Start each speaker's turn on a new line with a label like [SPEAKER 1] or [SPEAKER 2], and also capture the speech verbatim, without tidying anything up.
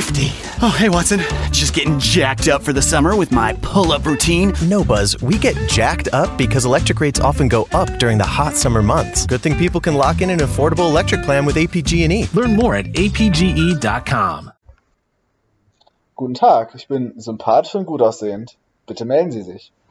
[SPEAKER 1] Nifty. Oh, hey, Watson. Just getting jacked up for the summer with my pull-up routine.
[SPEAKER 2] No, Buzz. We get jacked up because electric rates often go up during the hot summer months. Good thing people can lock in an affordable electric plan with A P G and E.
[SPEAKER 3] Learn more at A P G E dot com.
[SPEAKER 4] Guten Tag, ich bin sympathisch und gut aussehend. Bitte melden Sie sich.